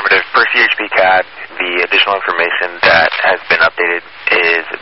Affirmative. Per CHP CAD, the additional information that has been updated is